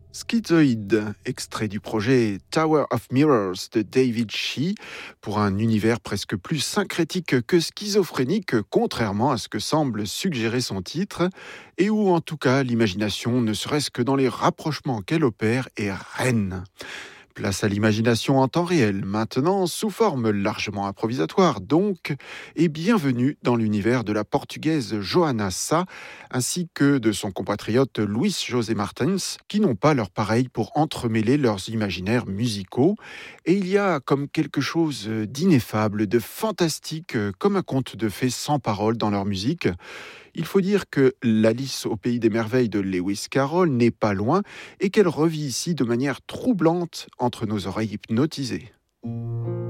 Schizoid, extrait du projet Tower of Mirrors de David Shee, pour un univers presque plus syncrétique que schizophrénique, contrairement à ce que semble suggérer son titre, et où en tout cas l'imagination, ne serait-ce que dans les rapprochements qu'elle opère, est reine. Place à l'imagination en temps réel, maintenant sous forme largement improvisatoire donc, et bienvenue dans l'univers de la portugaise Johanna Sá, ainsi que de son compatriote Luís José Martins, qui n'ont pas leur pareil pour entremêler leurs imaginaires musicaux. Et il y a comme quelque chose d'ineffable, de fantastique, comme un conte de fées sans parole dans leur musique. Il faut dire que l'Alice au pays des merveilles de Lewis Carroll n'est pas loin et qu'elle revit ici de manière troublante entre nos oreilles hypnotisées.